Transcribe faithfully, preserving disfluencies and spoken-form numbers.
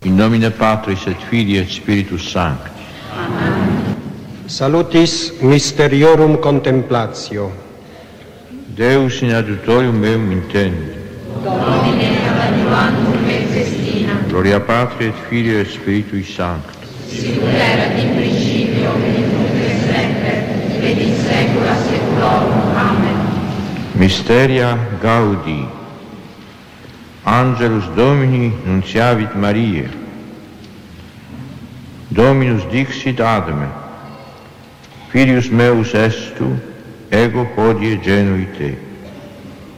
In nomine Patris et Filii et Spiritus Sancti. Amen. Salutis Mysteriorum Contemplatio. Deus in adjutorium meum intende. Domine ad adiuvantum me festina. Gloria Patri et Filii et Spiritui Sancti. Sicut erat in principio, et nunc et semper, et in saecula saeculorum. Amen. Mysteria Gaudi. Angelus Domini nunciavit Mariae. Dominus dixit Adame, Filius meus est tu, ego hodie genui te.